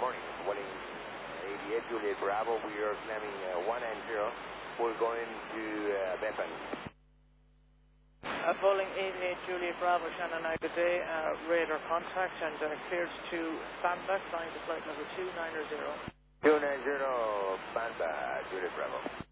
morning. Welling 88 Juliet Bravo. We are climbing 190. We're going to Beppan. Bowling 88 Juliet Bravo, Shannon, good day. Radar contact and cleared to Sandbach, flying to flight level 290. 290, Sandbach, Juliet Bravo.